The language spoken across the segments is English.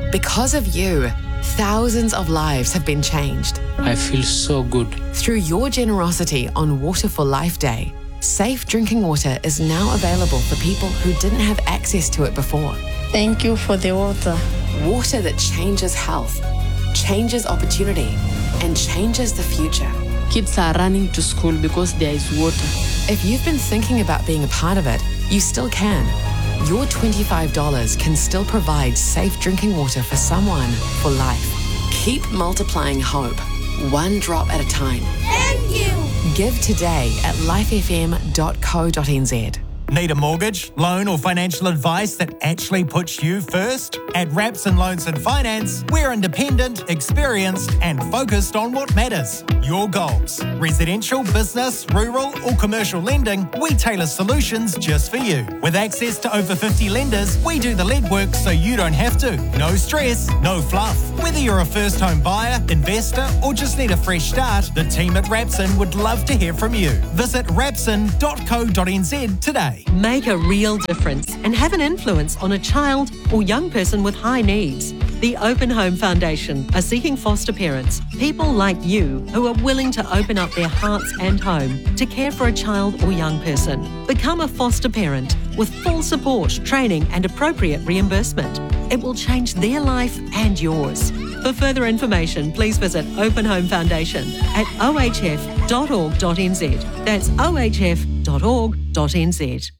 Because of you, thousands of lives have been changed. I feel so good. Through your generosity on Water for Life Day, safe drinking water is now available for people who didn't have access to it before. Thank you for the water. Water that changes health, changes opportunity, and changes the future. Kids are running to school because there is water. If you've been thinking about being a part of it, you still can. Your $25 can still provide safe drinking water for someone for life. Keep multiplying hope, one drop at a time. Thank you. Give today at lifefm.co.nz. Need a mortgage, loan or financial advice that actually puts you first? At Rapson Loans and Finance, we're independent, experienced and focused on what matters. Your goals. Residential, business, rural or commercial lending, we tailor solutions just for you. With access to over 50 lenders, we do the legwork so you don't have to. No stress, no fluff. Whether you're a first home buyer, investor or just need a fresh start, the team at Rapson would love to hear from you. Visit rapson.co.nz today. Make a real difference and have an influence on a child or young person with high needs. The Open Home Foundation are seeking foster parents, people like you who are willing to open up their hearts and home to care for a child or young person. Become a foster parent with full support, training and appropriate reimbursement. It will change their life and yours. For further information, please visit Open Home Foundation at ohf.org.nz. That's ohf.org.nz.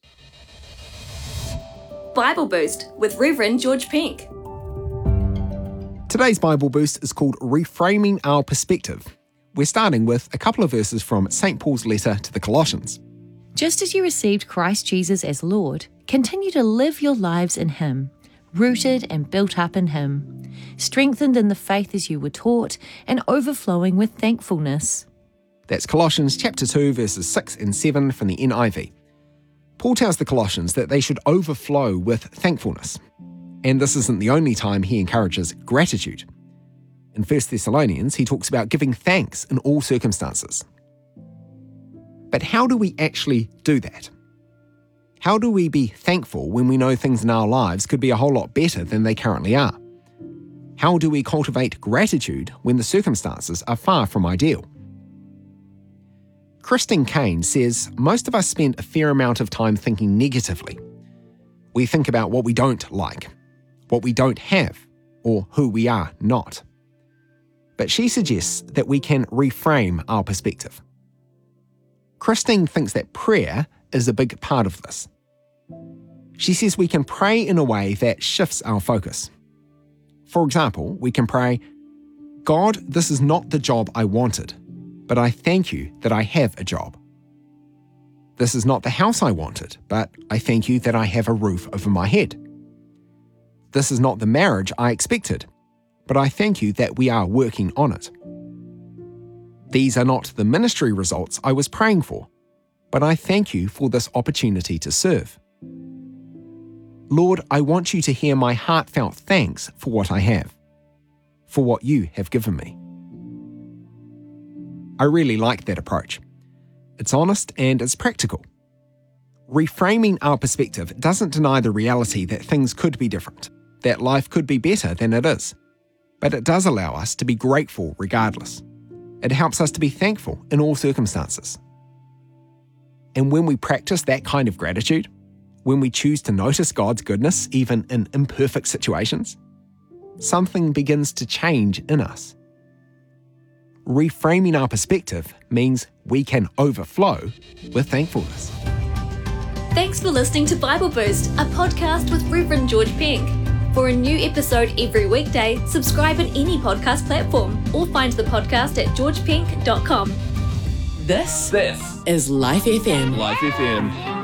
Bible Boost with Reverend George Pink. Today's Bible Boost is called Reframing Our Perspective. We're starting with a couple of verses from St. Paul's letter to the Colossians. Just as you received Christ Jesus as Lord, continue to live your lives in Him, rooted and built up in Him, strengthened in the faith as you were taught, and overflowing with thankfulness. That's Colossians chapter 2, verses 6 and 7 from the NIV. Paul tells the Colossians that they should overflow with thankfulness. And this isn't the only time he encourages gratitude. In 1 Thessalonians, he talks about giving thanks in all circumstances. But how do we actually do that? How do we be thankful when we know things in our lives could be a whole lot better than they currently are? How do we cultivate gratitude when the circumstances are far from ideal? Christine Caine says most of us spend a fair amount of time thinking negatively. We think about what we don't like, what we don't have, or who we are not. But she suggests that we can reframe our perspective. Christine thinks that prayer is a big part of this. She says we can pray in a way that shifts our focus. For example, we can pray, God, this is not the job I wanted, but I thank you that I have a job. This is not the house I wanted, but I thank you that I have a roof over my head. This is not the marriage I expected, but I thank you that we are working on it. These are not the ministry results I was praying for, but I thank you for this opportunity to serve. Lord, I want you to hear my heartfelt thanks for what I have, for what you have given me. I really like that approach. It's honest and it's practical. Reframing our perspective doesn't deny the reality that things could be different, that life could be better than it is, but it does allow us to be grateful regardless. It helps us to be thankful in all circumstances. And when we practice that kind of gratitude, when we choose to notice God's goodness even in imperfect situations, something begins to change in us. Reframing our perspective means we can overflow with thankfulness. Thanks for listening to Bible Boost, a podcast with Reverend George Pink. For a new episode every weekday, subscribe on any podcast platform or find the podcast at georgepink.com. This is Life FM. Life FM.